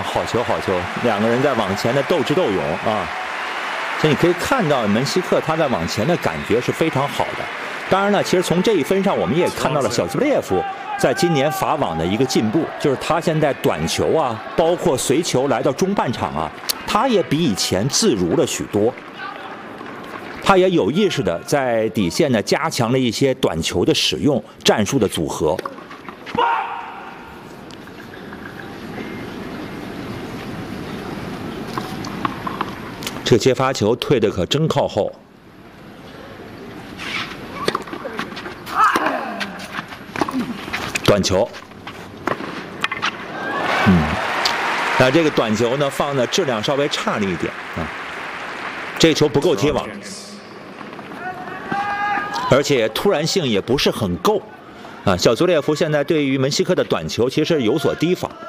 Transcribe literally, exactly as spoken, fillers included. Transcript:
好球好球，两个人在往前的斗智斗勇啊。所以你可以看到门希克他在往前的感觉是非常好的。当然了，其实从这一分上，我们也看到了小兹布列夫在今年法网的一个进步，就是他现在短球啊，包括随球来到中半场啊，他也比以前自如了许多。他也有意识的在底线呢加强了一些短球的使用、战术的组合。这个接发球退的可真靠后。短球，嗯，那这个短球呢放的质量稍微差了一点啊，这个球不够贴网，而且突然性也不是很够啊。小兹列夫现在对于门希克的短球其实有所提防。